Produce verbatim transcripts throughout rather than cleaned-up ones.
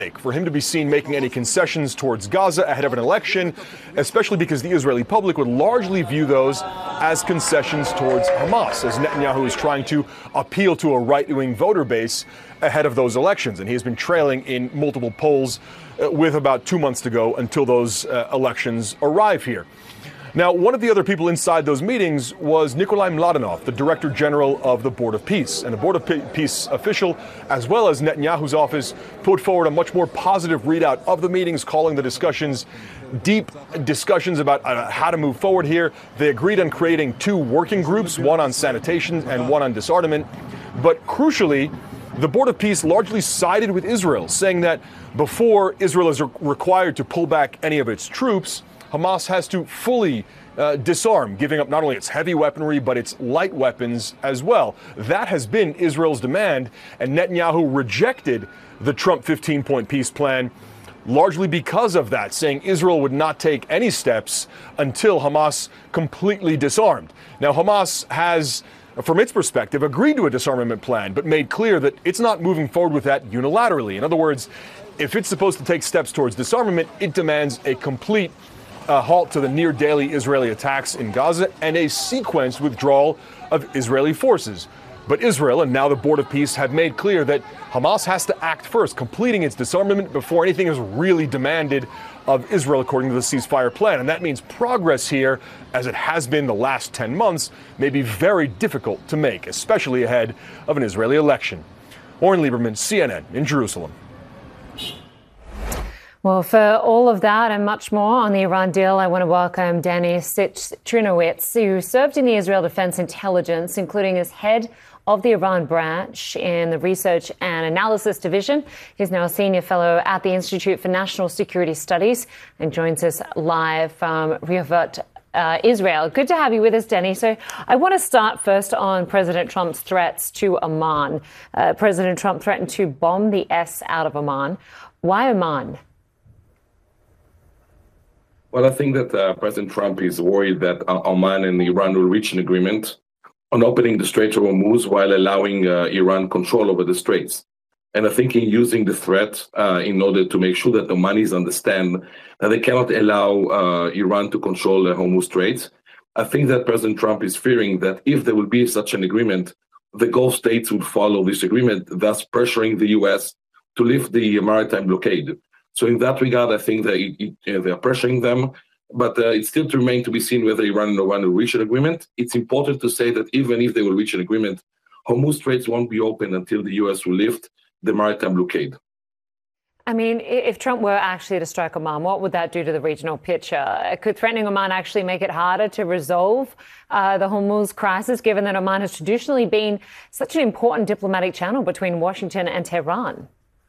for him to be seen making any concessions towards Gaza ahead of an election, especially because the Israeli public would largely view those as concessions towards Hamas, as Netanyahu is trying to appeal to a right-wing voter base ahead of those elections. And he has been trailing in multiple polls uh, with about two months to go until those uh, elections arrive here. Now, one of the other people inside those meetings was Nikolai Mladenov, the Director General of the Board of Peace. And a Board of Peace official, as well as Netanyahu's office, put forward a much more positive readout of the meetings, calling the discussions deep discussions about uh, how to move forward here. They agreed on creating two working groups, one on sanitation and one on disarmament. But crucially, the Board of Peace largely sided with Israel, saying that before Israel is re- required to pull back any of its troops, Hamas has to fully uh, disarm, giving up not only its heavy weaponry, but its light weapons as well. That has been Israel's demand, and Netanyahu rejected the Trump fifteen-point peace plan, largely because of that, saying Israel would not take any steps until Hamas completely disarmed. Now, Hamas has, from its perspective, agreed to a disarmament plan, but made clear that it's not moving forward with that unilaterally. In other words, if it's supposed to take steps towards disarmament, it demands a complete a halt to the near-daily Israeli attacks in Gaza and a sequenced withdrawal of Israeli forces. But Israel and now the Board of Peace have made clear that Hamas has to act first, completing its disarmament before anything is really demanded of Israel according to the ceasefire plan. And that means progress here, as it has been the last ten months, may be very difficult to make, especially ahead of an Israeli election. Oren Lieberman, C N N in Jerusalem. Well, for all of that and much more on the Iran deal, I want to welcome Danny Trinowitz, who served in the Israel Defense Intelligence, including as head of the Iran branch in the Research and Analysis Division. He's now a senior fellow at the Institute for National Security Studies and joins us live from Rehovot, Uh, Israel. Good to have you with us, Danny. So I want to start first on President Trump's threats to Oman. Uh, President Trump threatened to bomb the S out of Oman. Why Oman? Well, I think that uh, President Trump is worried that uh, Oman and Iran will reach an agreement on opening the Strait of Hormuz while allowing uh, Iran control over the straits. And I think in using the threat uh, in order to make sure that the Omanis understand that they cannot allow uh, Iran to control the Hormuz Straits, I think that President Trump is fearing that if there will be such an agreement, the Gulf states would follow this agreement, thus pressuring the U S to lift the maritime blockade. So in that regard, I think that it, it, uh, they are pressuring them, but uh, it's still to remain to be seen whether Iran and Oman will reach an agreement. It's important to say that even if they will reach an agreement, Hormuz Straits won't be open until the U S will lift the maritime blockade. I mean, if Trump were actually to strike Oman, what would that do to the regional picture? Could threatening Oman actually make it harder to resolve uh, the Hormuz crisis, given that Oman has traditionally been such an important diplomatic channel between Washington and Tehran?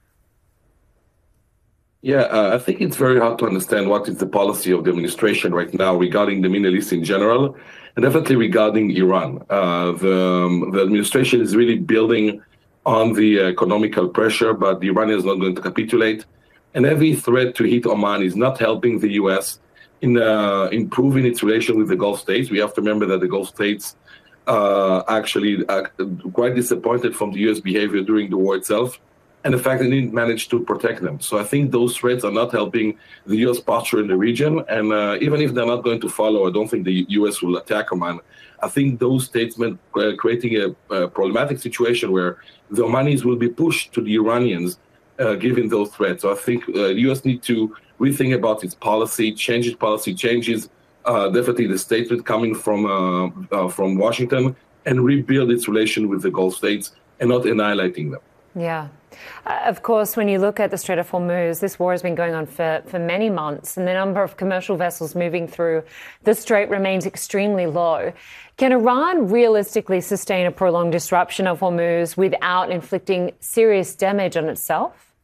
Yeah, uh, I think it's very hard to understand what is the policy of the administration right now regarding the Middle East in general, and definitely regarding Iran. Uh, the, um, the administration is really building on the economical pressure, but the Iranians is not going to capitulate. And every threat to hit Oman is not helping the U S in uh, improving its relation with the Gulf states. We have to remember that the Gulf states uh, actually are quite disappointed from the U S behavior during the war itself, and the fact that they didn't manage to protect them. So I think those threats are not helping the U S posture in the region. And uh, even if they're not going to follow, I don't think the U S will attack Oman. I think those statements are creating a, a problematic situation where the Omanis will be pushed to the Iranians, uh, given those threats. So I think uh, the U S need to rethink about its policy, change its policy, changes uh, definitely the statement coming from uh, uh, from Washington, and rebuild its relation with the Gulf states and not annihilating them. Yeah. Uh, of course, when you look at the Strait of Hormuz, this war has been going on for, for many months, and the number of commercial vessels moving through the strait remains extremely low. Can Iran realistically sustain a prolonged disruption of Hormuz without inflicting serious damage on itself?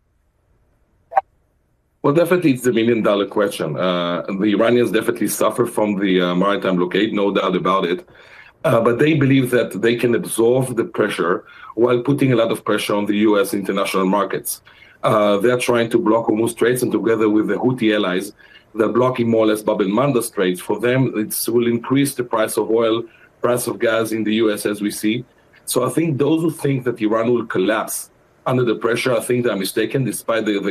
Well, definitely it's the million-dollar question. Uh, the Iranians definitely suffer from the uh, maritime blockade, no doubt about it. Uh, but they believe that they can absorb the pressure while putting a lot of pressure on the U S international markets. Uh, they're trying to block Hormuz Straits, and together with the Houthi allies, they're blocking more or less Bab el-Mandeb Straits. For them, it will increase the price of oil, price of gas in the U S as we see. So I think those who think that Iran will collapse under the pressure. I think they're mistaken, despite the, the